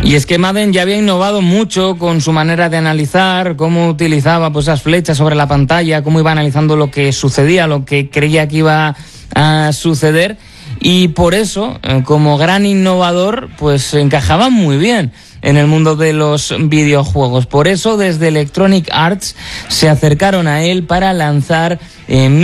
Y es que Madden ya había innovado mucho con su manera de analizar, cómo utilizaba pues esas flechas sobre la pantalla, cómo iba analizando lo que sucedía, lo que creía que iba a suceder, y por eso, como gran innovador, pues encajaba muy bien en el mundo de los videojuegos. Por eso, desde Electronic Arts se acercaron a él para lanzar en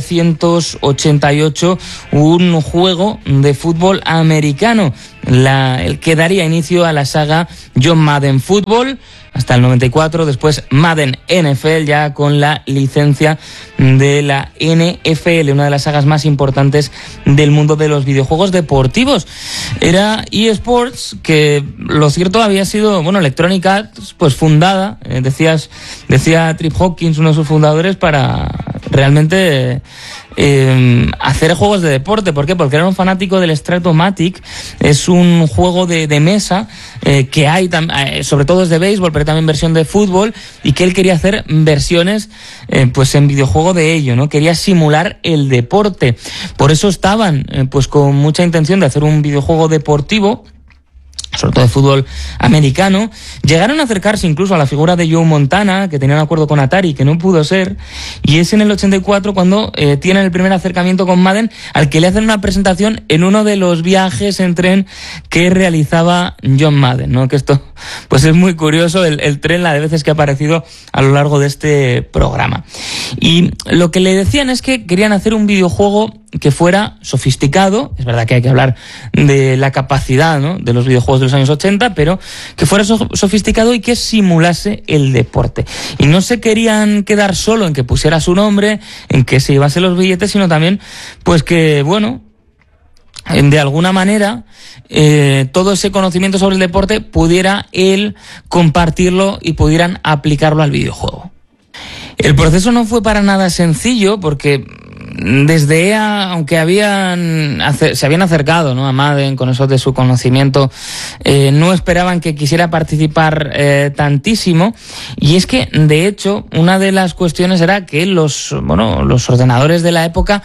1988 un juego de fútbol americano, el que daría inicio a la saga John Madden Football hasta el 94, después Madden NFL, ya con la licencia de la NFL, una de las sagas más importantes del mundo de los videojuegos deportivos. Era eSports, que lo cierto había sido, Electronic Arts, pues fundada, decía Trip Hawkins, uno de sus fundadores, para realmente hacer juegos de deporte. ¿Por qué? Porque era un fanático del Strat-O-Matic. Es un juego de mesa que hay, sobre todo es de béisbol, pero también versión de fútbol, y que él quería hacer versiones pues en videojuego de ello, ¿no? Quería simular el deporte. Por eso estaban pues con mucha intención de hacer un videojuego deportivo, sobre todo de fútbol americano. Llegaron a acercarse incluso a la figura de Joe Montana, que tenía un acuerdo con Atari, que no pudo ser, y es en el 84 cuando tienen el primer acercamiento con Madden, al que le hacen una presentación en uno de los viajes en tren que realizaba John Madden, ¿no? Que esto pues es muy curioso, el tren, la de veces que ha aparecido a lo largo de este programa. Y lo que le decían es que querían hacer un videojuego que fuera sofisticado. Es verdad que hay que hablar de la capacidad, ¿no?, de los videojuegos de los años 80, pero que fuera sofisticado y que simulase el deporte. Y no se querían quedar solo en que pusiera su nombre, en que se llevase los billetes, sino también pues que, de alguna manera todo ese conocimiento sobre el deporte pudiera él compartirlo y pudieran aplicarlo al videojuego. El proceso no fue para nada sencillo, porque desde EA, aunque se habían acercado, ¿no?, a Madden con eso de su conocimiento, no esperaban que quisiera participar tantísimo. Y es que, de hecho, una de las cuestiones era que los ordenadores de la época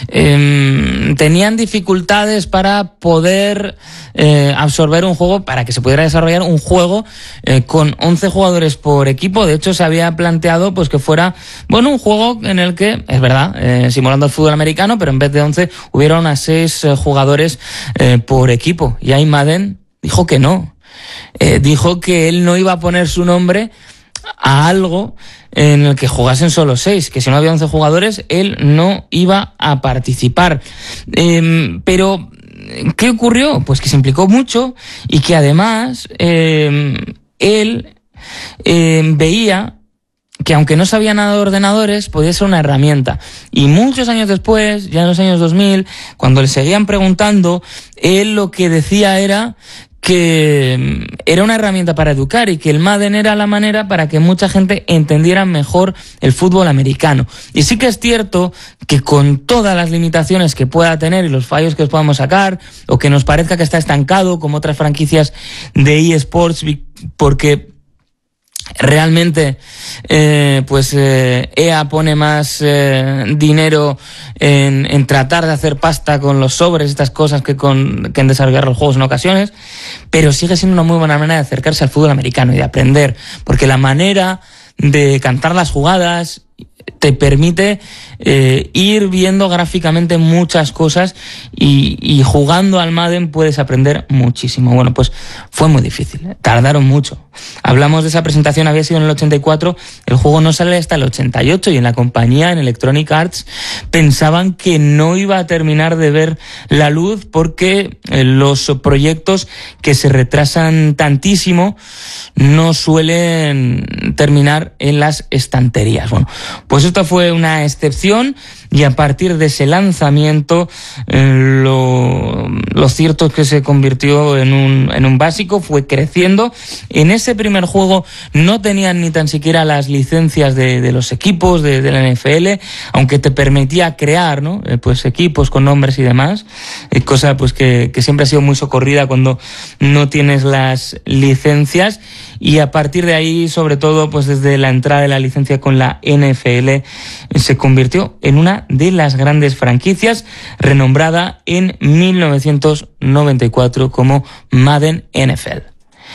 tenían dificultades para poder absorber un juego, para que se pudiera desarrollar un juego con 11 jugadores por equipo. De hecho, se había planteado pues que fuera un juego en el que, es verdad, simulando el fútbol americano, pero en vez de 11 hubieron a 6 jugadores por equipo. Y ahí Madden dijo que no. Dijo que él no iba a poner su nombre a algo en el que jugasen solo 6, que si no había 11 jugadores, él no iba a participar. Pero ¿qué ocurrió? Pues que se implicó mucho, y que además él veía que, aunque no sabía nada de ordenadores, podía ser una herramienta. Y muchos años después, ya en los años 2000, cuando le seguían preguntando, él lo que decía era que era una herramienta para educar, y que el Madden era la manera para que mucha gente entendiera mejor el fútbol americano. Y sí que es cierto que, con todas las limitaciones que pueda tener y los fallos que podamos sacar, o que nos parezca que está estancado como otras franquicias de eSports, porque realmente EA pone más dinero en tratar de hacer pasta con los sobres, estas cosas, que en desarrollar los juegos en ocasiones, pero sigue siendo una muy buena manera de acercarse al fútbol americano y de aprender, porque la manera de cantar las jugadas te permite ir viendo gráficamente muchas cosas, y jugando al Madden puedes aprender muchísimo. Bueno, pues fue muy difícil, tardaron mucho. Hablamos de esa presentación, había sido en el 84, el juego no sale hasta el 88, y en la compañía, en Electronic Arts, pensaban que no iba a terminar de ver la luz, porque los proyectos que se retrasan tantísimo no suelen terminar en las estanterías. Bueno, pues esto fue una excepción, y a partir de ese lanzamiento lo cierto es que se convirtió en un básico, fue creciendo. En ese primer juego no tenían ni tan siquiera las licencias de los equipos de la NFL, aunque te permitía crear, ¿no?, pues equipos con nombres y demás, cosa pues que siempre ha sido muy socorrida cuando no tienes las licencias. Y a partir de ahí, sobre todo pues desde la entrada de la licencia con la NFL, se convirtió en una de las grandes franquicias, renombrada en 1994 como Madden NFL.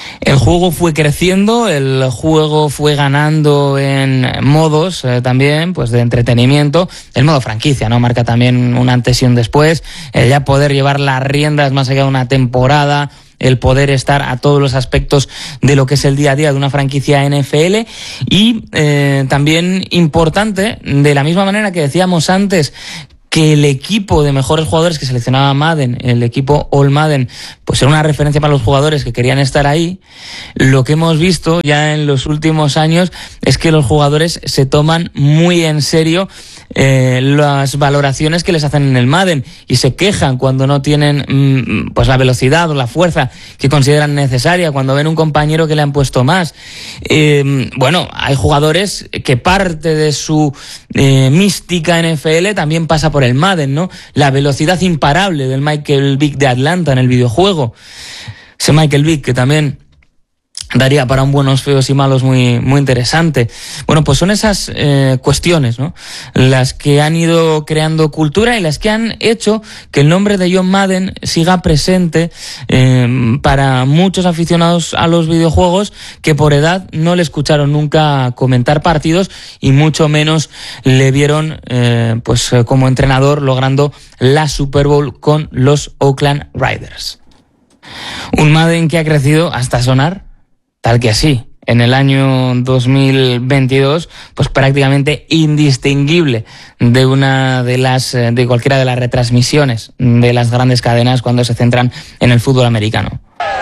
El juego fue creciendo, el juego fue ganando en modos también, pues de entretenimiento. El modo franquicia, ¿no? Marca también un antes y un después. El ya poder llevar las riendas más allá de una temporada, el poder estar a todos los aspectos de lo que es el día a día de una franquicia NFL. Y también importante, de la misma manera que decíamos antes, que el equipo de mejores jugadores que seleccionaba Madden, el equipo All Madden, pues era una referencia para los jugadores que querían estar ahí. Lo que hemos visto ya en los últimos años es que los jugadores se toman muy en serio las valoraciones que les hacen en el Madden y se quejan cuando no tienen pues la velocidad o la fuerza que consideran necesaria, cuando ven un compañero que le han puesto más. Bueno, hay jugadores que parte de su mística NFL también pasa por el Madden, ¿no? La velocidad imparable del Michael Vick de Atlanta en el videojuego. Ese Michael Vick que también daría para un buenos, feos y malos muy, muy interesante. Bueno, pues son esas cuestiones, ¿no? Las que han ido creando cultura y las que han hecho que el nombre de John Madden siga presente para muchos aficionados a los videojuegos que por edad no le escucharon nunca comentar partidos y mucho menos le vieron pues como entrenador logrando la Super Bowl con los Oakland Raiders. Un Madden que ha crecido hasta sonar tal que así, en el año 2022, pues prácticamente indistinguible de una de las de cualquiera de las retransmisiones de las grandes cadenas cuando se centran en el fútbol americano.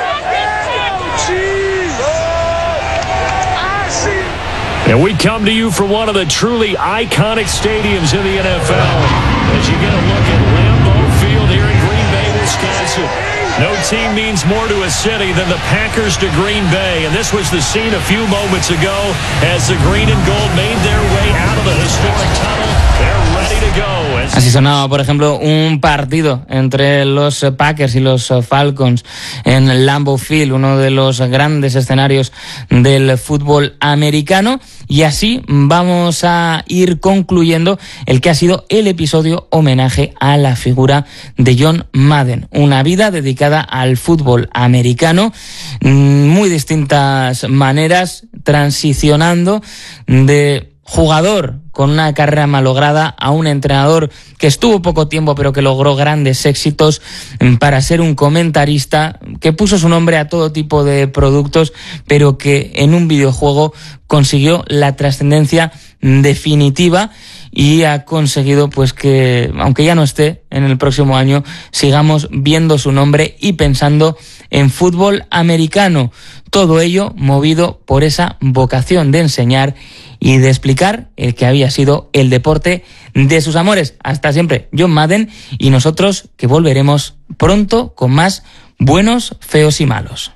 And we come to you from one of the truly iconic stadiums in the NFL as you get a look at Lambeau Field here in Green Bay, Wisconsin. No team means more to a city than the Packers to Green Bay, and this was the scene a few moments ago as the green and gold made their way out of the historic tunnel. They're ready to go. Así sonaba, por ejemplo, un partido entre los Packers y los Falcons en Lambeau Field, uno de los grandes escenarios del fútbol americano. Y así vamos a ir concluyendo el que ha sido el episodio homenaje a la figura de John Madden. Una vida dedicada al fútbol americano, muy distintas maneras, transicionando de jugador con una carrera malograda a un entrenador que estuvo poco tiempo pero que logró grandes éxitos, para ser un comentarista que puso su nombre a todo tipo de productos pero que en un videojuego consiguió la trascendencia definitiva y ha conseguido pues que, aunque ya no esté en el próximo año, sigamos viendo su nombre y pensando en fútbol americano. Todo ello movido por esa vocación de enseñar y de explicar el que había sido el deporte de sus amores. Hasta siempre, John Madden, y nosotros que volveremos pronto con más buenos, feos y malos.